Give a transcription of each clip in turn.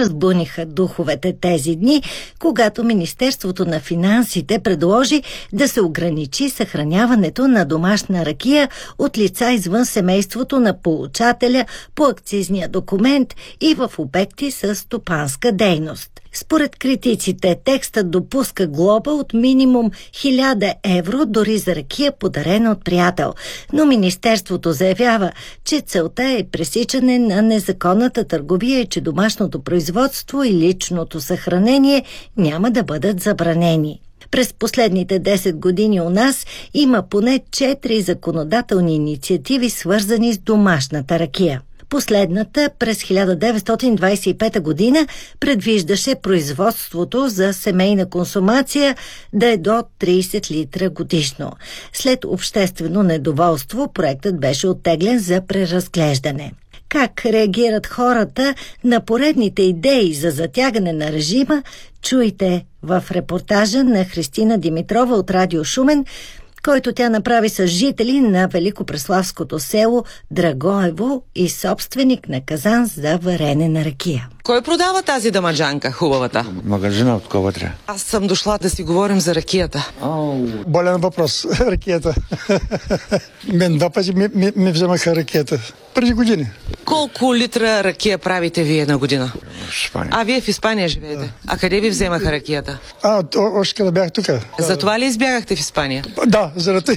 разбуниха духовете тези дни, когато Министерството на финансите предложи да се ограничи съхраняването на домашна ракия от лица извън семейството на получателя по акцизния документ и в обекти с стопанска дейност. Според критиците, текстът допуска глоба от минимум 1000 евро дори за ракия, подарена от приятел. Но Министерството заявява, че целта е пресичане на незаконната търговия и че домашното производство и личното съхранение няма да бъдат забранени. През последните 10 години у нас има поне 4 законодателни инициативи, свързани с домашната ракия. Последната през 1925 година предвиждаше производството за семейна консумация да е до 30 литра годишно. След обществено недоволство проектът беше оттеглен за преразглеждане. Как реагират хората на поредните идеи за затягане на режима, чуйте в репортажа на Христина Димитрова от Радио Шумен, който тя направи с жители на Великопреславското село Драгоево и собственик на казан за варене на ракия. Кой продава тази дамаджанка, хубавата? Магазина от кого трябва. Аз съм дошла да си говорим за ракията. Болен въпрос, ракията. Мен 2 пъти ми вземаха ракията. Преди години. Колко литра ракия правите вие на година? В Испания. А вие в Испания живеете? Да. А къде ви вземаха ракията? Още когда бях тук. Затова ли избягахте в Испания? Да, заради.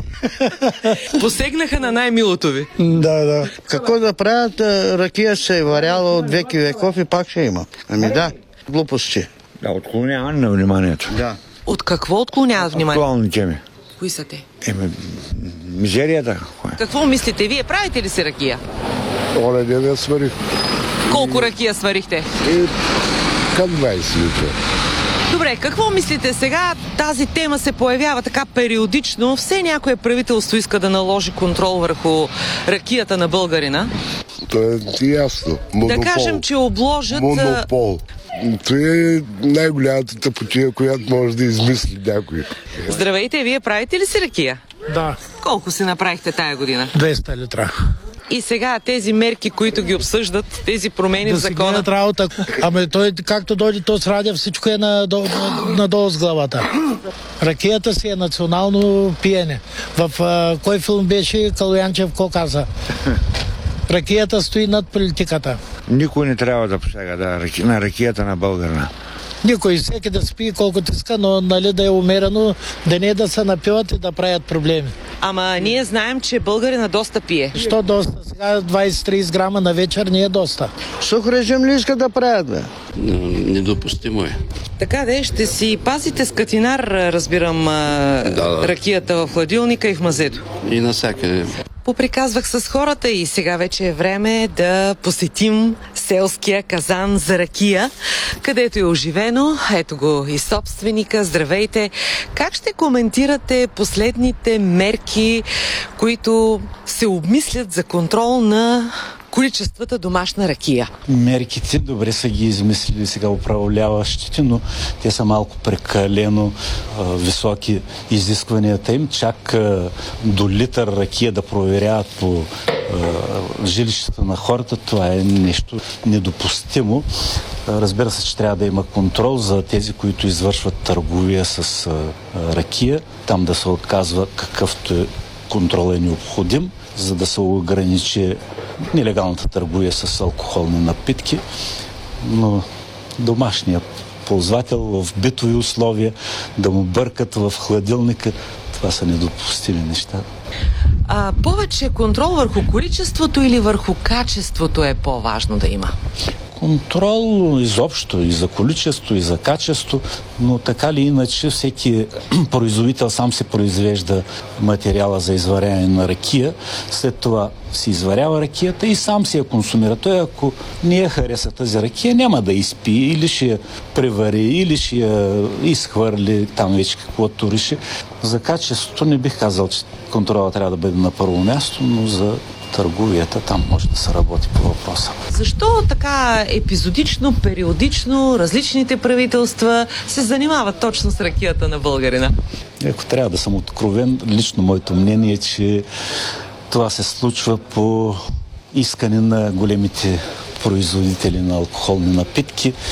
Посегнаха на най-милото ви. Да. Какво да правят? Ракия се е варяла от веки веков и пак ще има. Да, глупости. Да, отклоняване на вниманието. Да. От какво отклоняват внимание? Актуални теми. Кои са те? Мизерията. Какво мислите? Вие правите ли си ракия? Оле, не я сварих. Колко ракия сварихте? Към 20 литра. Добре, какво мислите сега? Тази тема се появява така периодично. Все някое правителство иска да наложи контрол върху ракията на българина. То е ясно. Монопол. Да кажем, че обложат... Монопол. Това е най-голямата тъпотия, която може да измисли някой. Здравейте, вие правите ли си ракия? Да. Колко си направихте тая година? 200 литра. И сега тези мерки, които ги обсъждат, тези промени в закона... Да си работа. Ами той, както дойде то с радио, всичко е надолу с главата. Ракията си е национално пиене. В кой филм беше Калуянчев, какво каза? Ракията стои над политиката. Никой не трябва да посяга на ракията на българина. Никой, всеки да спи колкото иска, но нали, да е умерено, да не е да се напиват и да правят проблеми. Ама ние знаем, че българина доста пие. Що доста? Сега 20-30 грама на вечер не е доста. Сух режим ли искат да правят, бе? Недопустимо е. Така де, ще си пазите с катинар, разбирам, ракията в хладилника и в мазето. И насякъде. Поприказвах с хората и сега вече е време да посетим селския казан за ракия, където е оживено. Ето го и собственика. Здравейте! Как ще коментирате последните мерки, които се обмислят за контрол на количествата домашна ракия? Мерките добре са ги измислили сега управляващите, но те са малко прекалено високи изискванията им. Чак до литър ракия да проверяват по жилищата на хората, това е нещо недопустимо. Разбира се, че трябва да има контрол за тези, които извършват търговия с ракия. Там да се отказва какъвто контрол е необходим, за да се ограничи нелегалната търговия с алкохолни напитки, но домашният ползвател в битови условия да му бъркат в хладилника, това са недопустими неща. Повече контрол върху количеството или върху качеството е по-важно да има? Контрол изобщо и за количество, и за качество, но така ли иначе всеки производител сам се произвежда материала за изваряване на ракия, след това си изварява ракията и сам си я консумира. Той, ако не я хареса тази ракия, няма да изпи, или ще я превари, или ще я изхвърли, там вече каквото реши. За качеството не бих казал, че контрола трябва да бъде на първо място, но за търговията там може да се работи по въпроса. Защо така епизодично, периодично различните правителства се занимават точно с ракията на българина? Ако трябва да съм откровен, лично моето мнение е, че това се случва по искане на големите производители на алкохолни напитки.